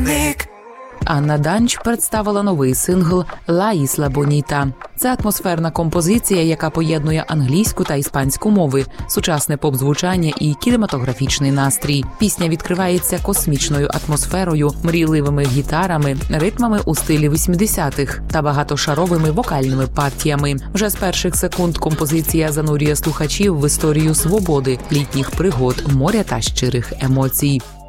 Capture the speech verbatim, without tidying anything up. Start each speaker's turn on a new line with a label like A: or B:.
A: Щоденник.
B: Анна Данч представила новий сингл «Ла Ісла Боніта». Це атмосферна композиція, яка поєднує англійську та іспанську мови, сучасне поп-звучання і кінематографічний настрій. Пісня відкривається космічною атмосферою, мрійливими гітарами, ритмами у стилі вісімдесятих та багатошаровими вокальними партіями. Вже з перших секунд композиція занурює слухачів в історію свободи, літніх пригод, моря та щирих емоцій.